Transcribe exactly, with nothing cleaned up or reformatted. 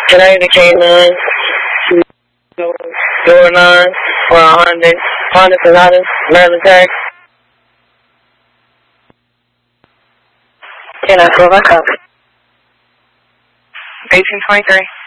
Can I get a K nine? Door nine for a Honda, Honda Sonata, Maryland tag. Can I go back up? eighteen twenty-three.